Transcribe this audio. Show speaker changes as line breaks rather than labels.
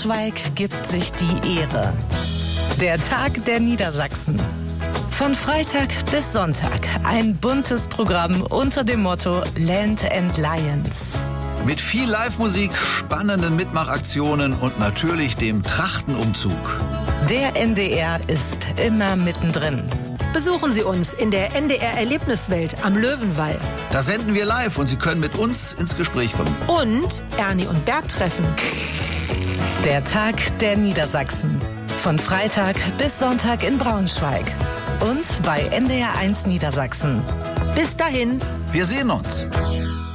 Braunschweig gibt sich die Ehre. Der Tag der Niedersachsen. Von Freitag bis Sonntag ein buntes Programm unter dem Motto Land and Lions.
Mit viel Live-Musik, spannenden Mitmachaktionen und natürlich dem Trachtenumzug.
Der NDR ist immer mittendrin.
Besuchen Sie uns in der NDR-Erlebniswelt am Löwenwall.
Da senden wir live und Sie können mit uns ins Gespräch kommen.
Und Ernie und Bert treffen.
Der Tag der Niedersachsen. Von Freitag bis Sonntag in Braunschweig. Und bei NDR 1 Niedersachsen.
Bis dahin.
Wir sehen uns.